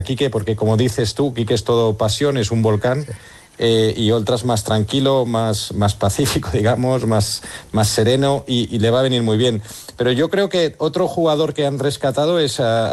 Quique, porque como dices tú, Quique es todo pasión, es un volcán. Y Oltras más tranquilo, más pacífico, digamos, más sereno y le va a venir muy bien. Pero yo creo que otro jugador que han rescatado es a